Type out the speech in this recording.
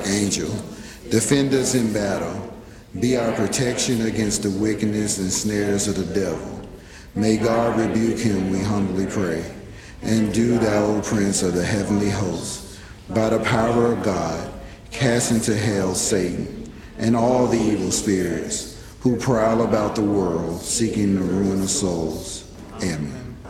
archangel. Defend us in battle. Be our protection against the wickedness and snares of the devil. May God rebuke him, we humbly pray. And do thou, O Prince of the heavenly hosts, by the power of God, cast into hell Satan and all the evil spirits who prowl about the world seeking the ruin of souls. Amen.